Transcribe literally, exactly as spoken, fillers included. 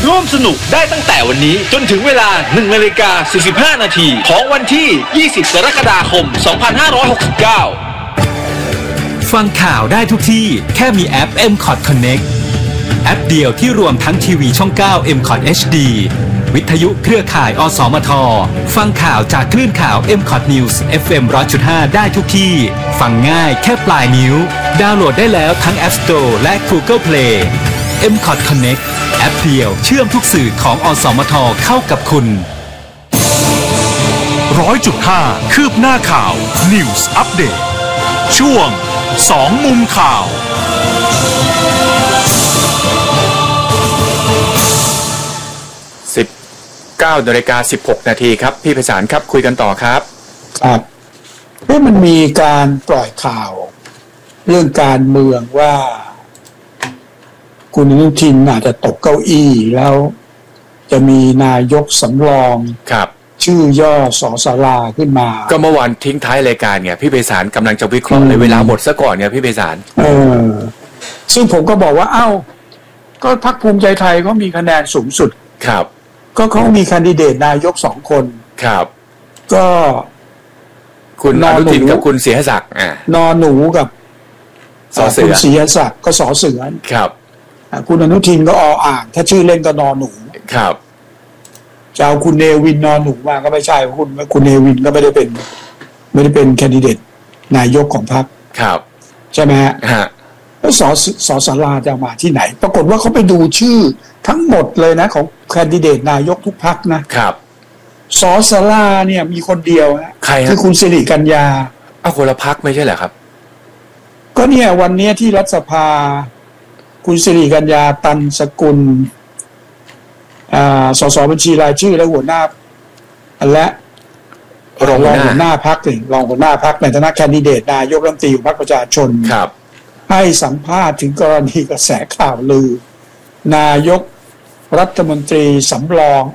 ร่วมสนุกได้ตั้งแต่วันนี้จนถึงเวลา หนึ่งนาฬิกาสี่สิบห้า นาทีของวันที่ ยี่สิบ กรกฎาคม สองพันห้าร้อยหกสิบเก้าฟังข่าวได้ทุกที่แค่มีแอป เอ็ม คอท Connect แอปเดียวที่รวมทั้งทีวีช่อง เก้า เอ็ม คอท เอช ดี วิทยุเครือข่ายอสมทฟังข่าวจากคลื่นข่าว เอ็ม คอท News เอฟ เอ็ม หนึ่งร้อยจุดห้า ได้ทุกที่ฟังง่ายแค่ปลายนิ้วดาวน์โหลดได้แล้วทั้ง App Store และ Google Play เอ็ม คอท Connect แอปเดียวเชื่อมทุกสื่อของอสมทเข้ากับคุณร้อยจุดห้า คืบหน้าข่าว News Update ช่วงสองมุมข่าวสิบเก้านาฬิกาสิบหกนาทีครับพี่ไพศาลครับคุยกันต่อครับครับเมื่อมันมีการปล่อยข่าวเรื่องการเมืองว่าคุณอนุทินอาจจะตกเก้าอี้แล้วจะมีนายกสำรองครับชื่อย่อสอสลาขึ้นมาก็เมื่อวานทิ้งท้ายรายการเนี่ยพี่ไพศาลกำลังจะวิเคราะห์ในเวลาหมดซะก่อนเนี่ยพี่ไพศาลเออซึ่งผมก็บอกว่าเอ้าก็พรรคภูมิใจไทยก็มีคะแนนสูงสุดครับก็เขามีแคนดิเดตนายกสองคนครับก็คุณอนุทินกับคุณศรีศักดิ์อ่านอหนูกับสอเสือคุณศรีศักดิ์ก็สอเสือครับคุณอนุทินก็ออ่างถ้าชื่อเล่นก็นอหนูครับจะเอาคุณเนวินนอนหนูมาก็ไม่ใช่คุณคุณเนวินก็ไม่ได้เป็นไม่ได้เป็นแคนดิเดตนายกของพรรคครับใช่ไหมฮะฮะแล้วสอสอสลาจะมาที่ไหนปรากฏว่าเขาไปดูชื่อทั้งหมดเลยนะของแคนดิเดตนายกทุกพรรคนะครับสอสลาเนี่ยมีคนเดียวนะใครฮะคือคุณสิริกัญญาอ้าวคนละพรรคไม่ใช่เหรอครับก็เนี่ยวันนี้ที่รัฐสภาคุณสิริกัญญาตันสกุลอ่าสสบัญชีรายชื่อและหัวหน้าและรองหัวหน้าพรรครองหัวหน้าพรรคในฐานะแคนดิเดตนายกรัฐมนตรีของพรรคประชาชนครับให้สัมภาษณ์ถึงกรณีกระแสข่าวลือนายกรัฐมนตรีสำรอง